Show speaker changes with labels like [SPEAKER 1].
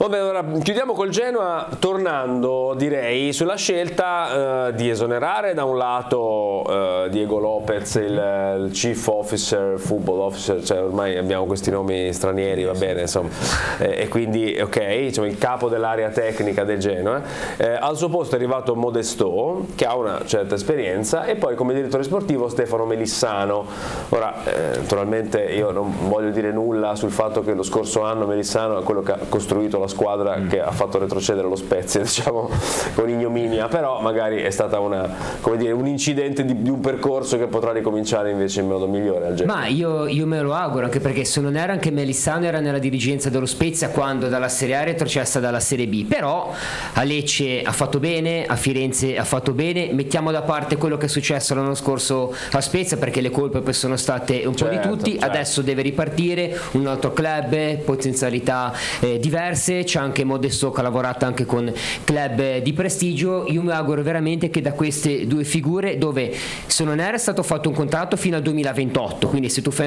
[SPEAKER 1] Vabbè, ora chiudiamo col Genoa, tornando direi sulla scelta di esonerare da un lato Diego Lopez, il Chief Officer, Football Officer, cioè ormai abbiamo questi nomi stranieri, va bene, insomma, e quindi ok, diciamo, il capo dell'area tecnica del Genoa. Al suo posto è arrivato Modesto, che ha una certa esperienza, e poi come direttore sportivo Stefano Melissano. Ora, naturalmente io non voglio dire nulla sul fatto che lo scorso anno Melissano è quello che ha costruito la squadra che ha fatto retrocedere lo Spezia, diciamo, con ignominia, però magari è stata un incidente di un percorso che potrà ricominciare invece in modo migliore al Genoa.
[SPEAKER 2] Ma io me lo auguro, anche perché se non era, anche Melissano era nella dirigenza dello Spezia quando dalla Serie A è retrocessa dalla Serie B, però a Lecce ha fatto bene, a Firenze ha fatto bene. Mettiamo da parte quello che è successo l'anno scorso a Spezia, perché le colpe poi sono state un po' di tutti, certo. Adesso deve ripartire un altro club, potenzialità diverse, c'è anche Modesto che ha lavorato anche con club di prestigio. Io mi auguro veramente che da queste due figure, dove se non era stato fatto un contratto fino al 2028, quindi se tu fai